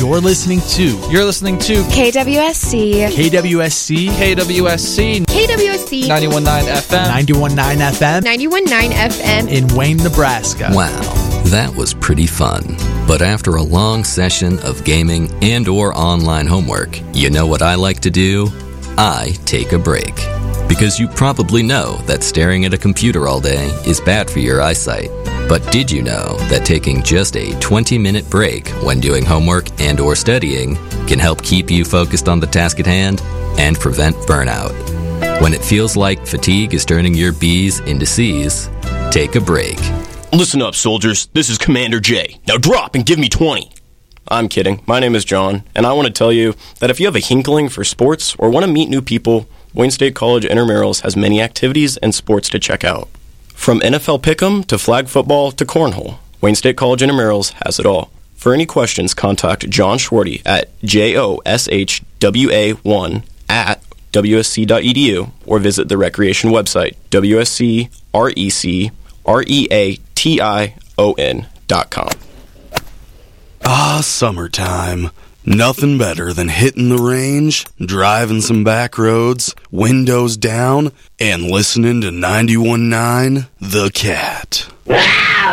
You're listening to KWSC. KWSC. KWSC. KWSC. 91.9 FM. 91.9 FM. 91.9 FM. In Wayne, Nebraska. Wow, that was pretty fun. But after a long session of gaming and or online homework, you know what I like to do? I take a break. Because you probably know that staring at a computer all day is bad for your eyesight. But did you know that taking just a 20-minute break when doing homework and or studying can help keep you focused on the task at hand and prevent burnout? When it feels like fatigue is turning your B's into C's, take a break. Listen up, soldiers. This is Commander J. Now drop and give me 20. I'm kidding. My name is John, and I want to tell you that if you have a hinkling for sports or want to meet new people, Wayne State College Intramurals has many activities and sports to check out. From NFL Pick'em to flag football to cornhole, Wayne State College Intramurals has it all. For any questions, contact John Schwarty at joshwa1@wsc.edu or visit the recreation website, wscreation.com. Ah, summertime. Nothing better than hitting the range, driving some back roads, windows down, and listening to 91.9 The Cat.